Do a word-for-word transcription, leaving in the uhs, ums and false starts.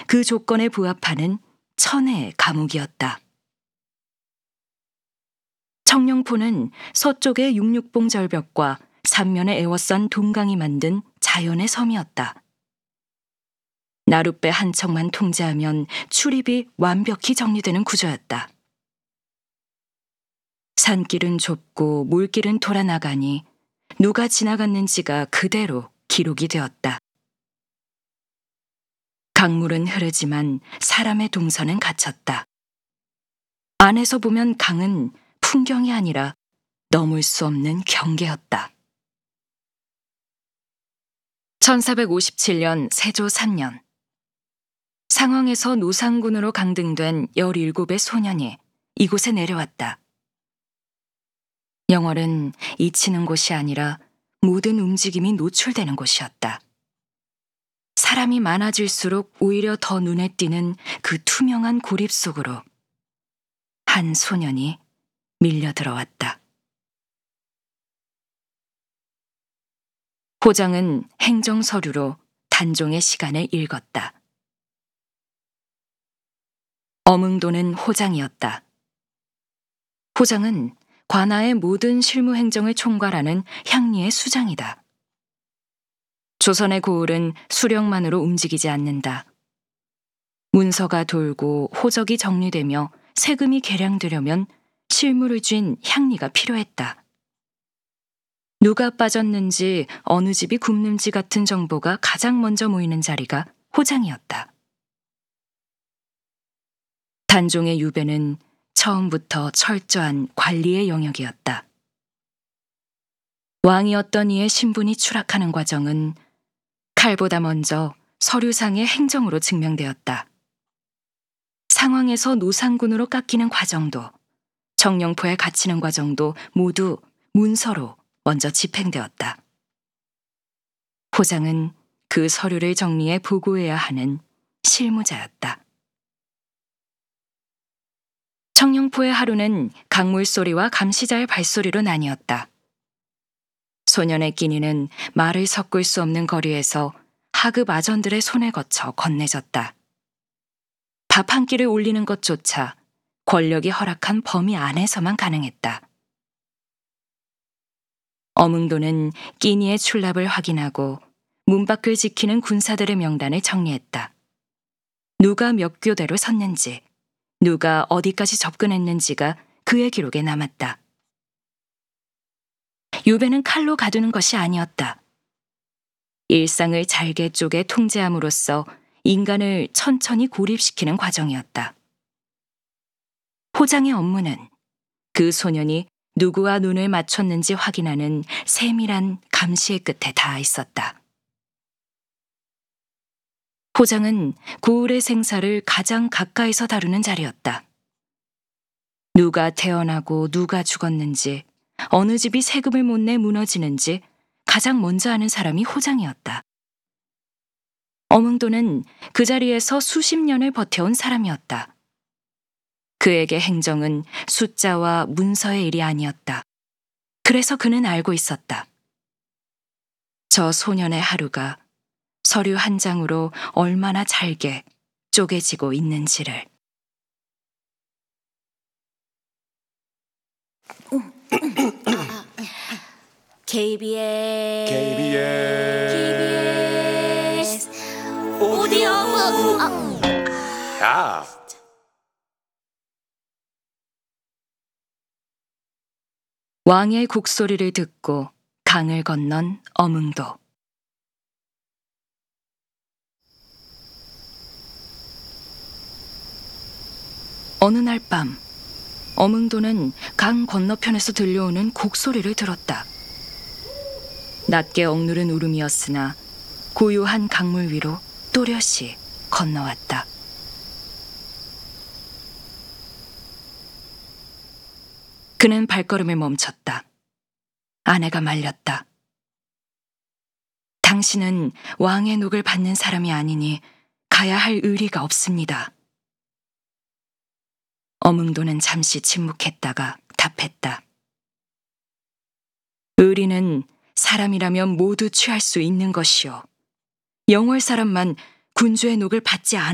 그 조건에 부합하는 천혜의 감옥이었다. 청룡포는 서쪽의 육육봉 절벽과 삼면의 애워싼 동강이 만든 자연의 섬이었다. 나룻배 한 척만 통제하면 출입이 완벽히 정리되는 구조였다. 산길은 좁고 물길은 돌아나가니 누가 지나갔는지가 그대로 기록이 되었다. 강물은 흐르지만 사람의 동선은 갇혔다. 안에서 보면 강은 풍경이 아니라 넘을 수 없는 경계였다. 천사백오십칠 년 세조 삼 년 상황에서 노상군으로 강등된 열일곱의 소년이 이곳에 내려왔다. 영월은 잊히는 곳이 아니라 모든 움직임이 노출되는 곳이었다. 사람이 많아질수록 오히려 더 눈에 띄는 그 투명한 고립 속으로 한 소년이 밀려 들어왔다. 호장은 행정서류로 단종의 시간을 읽었다. 엄응도는 호장이었다. 호장은 관아의 모든 실무 행정을 총괄하는 향리의 수장이다. 조선의 고을은 수령만으로 움직이지 않는다. 문서가 돌고 호적이 정리되며 세금이 계량되려면 실무를 쥔 향리가 필요했다. 누가 빠졌는지 어느 집이 굶는지 같은 정보가 가장 먼저 모이는 자리가 호장이었다. 단종의 유배는 처음부터 철저한 관리의 영역이었다. 왕이었던 이의 신분이 추락하는 과정은 칼보다 먼저 서류상의 행정으로 증명되었다. 상황에서 노상군으로 깎이는 과정도 청룡포에 갇히는 과정도 모두 문서로 먼저 집행되었다. 호장은 그 서류를 정리해 보고해야 하는 실무자였다. 청룡포의 하루는 강물소리와 감시자의 발소리로 나뉘었다. 소년의 끼니는 말을 섞을 수 없는 거리에서 하급 아전들의 손에 거쳐 건네졌다. 밥 한 끼를 올리는 것조차 권력이 허락한 범위 안에서만 가능했다. 엄응도는 끼니의 출납을 확인하고 문 밖을 지키는 군사들의 명단을 정리했다. 누가 몇 교대로 섰는지, 누가 어디까지 접근했는지가 그의 기록에 남았다. 유배는 칼로 가두는 것이 아니었다. 일상을 잘게 쪼개 통제함으로써 인간을 천천히 고립시키는 과정이었다. 호장의 업무는 그 소년이 누구와 눈을 맞췄는지 확인하는 세밀한 감시의 끝에 닿아 있었다. 호장은 고을의 생사를 가장 가까이서 다루는 자리였다. 누가 태어나고 누가 죽었는지, 어느 집이 세금을 못 내 무너지는지 가장 먼저 아는 사람이 호장이었다. 엄응도는 그 자리에서 수십 년을 버텨온 사람이었다. 그에게 행정은 숫자와 문서의 일이 아니었다. 그래서 그는 알고 있었다. 저 소년의 하루가 서류 한 장으로 얼마나 잘게 쪼개지고 있는지를. 케이비에스 케이비에스 케이비에스 오디오북. 야 왕의 곡소리를 듣고 강을 건넌 엄응도. 어느 날 밤, 엄응도는 강 건너편에서 들려오는 곡소리를 들었다. 낮게 억누른 울음이었으나 고요한 강물 위로 또렷이 건너왔다. 그는 발걸음을 멈췄다. 아내가 말렸다. 당신은 왕의 녹을 받는 사람이 아니니 가야 할 의리가 없습니다. 엄응도는 잠시 침묵했다가 답했다. 의리는 사람이라면 모두 취할 수 있는 것이요. 영월 사람만 군주의 녹을 받지 않아